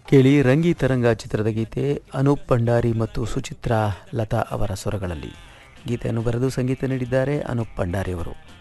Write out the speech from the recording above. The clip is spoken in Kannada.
ಕೇಳಿ ರಂಗಿ ತರಂಗ ಚಿತ್ರದ ಗೀತೆ ಅನೂಪ್ ಭಂಡಾರಿ ಮತ್ತು ಸುಚಿತ್ರಾ ಲತಾ ಅವರ ಸ್ವರಗಳಲ್ಲಿ. ಗೀತೆಯನ್ನು ಬರೆದು ಸಂಗೀತ ನೀಡಿದ್ದಾರೆ ಅನೂಪ್ ಭಂಡಾರಿ ಅವರು.